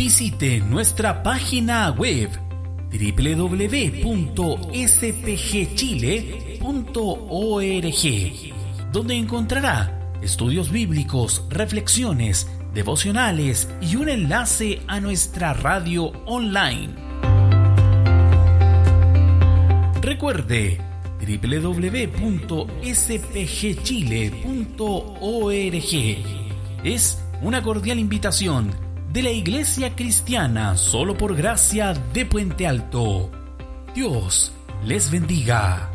visite nuestra página web www.spgchile.org, donde encontrará estudios bíblicos, reflexiones, devocionales y un enlace a nuestra radio online. Recuerde www.spgchile.org. Es una cordial invitación de la Iglesia Cristiana Solo por Gracia de Puente Alto. Dios les bendiga.